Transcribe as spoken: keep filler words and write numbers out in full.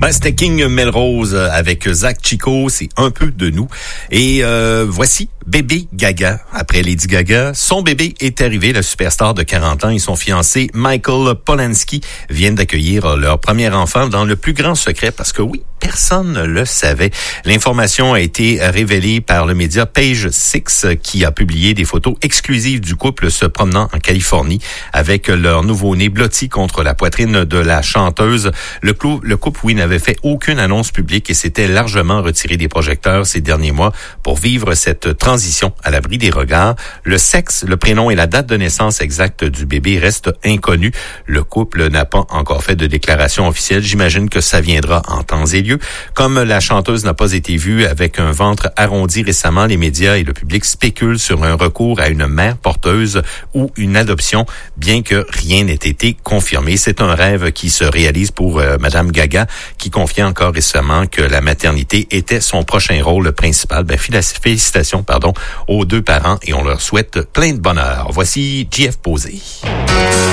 Ouais, c'était King Melrose avec Zach Chico, c'est un peu de nous. Et euh, voici bébé Gaga. Après Lady Gaga, son bébé est arrivé, le superstar de quarante ans et son fiancé Michael Polanski viennent d'accueillir leur premier enfant dans le plus grand secret parce que oui, personne ne le savait. L'information a été révélée par le média Page Six qui a publié des photos exclusives du couple se promenant en Californie avec leur nouveau-né blotti contre la poitrine de la chanteuse. Le, clou, le couple, oui, n'avait fait aucune annonce publique et s'était largement retiré des projecteurs ces derniers mois pour vivre cette transition à l'abri des regards. Le sexe, le prénom et la date de naissance exacte du bébé restent inconnus. Le couple n'a pas encore fait de déclaration officielle. J'imagine que ça viendra en temps et lieu. Comme la chanteuse n'a pas été vue avec un ventre arrondi récemment, les médias et le public spéculent sur un recours à une mère porteuse ou une adoption, bien que rien n'ait été confirmé. C'est un rêve qui se réalise pour euh, Madame Gaga, qui confiait encore récemment que la maternité était son prochain rôle principal. Ben, félicitations, pardon, aux deux parents et on leur souhaite plein de bonheur. Voici J F Posé.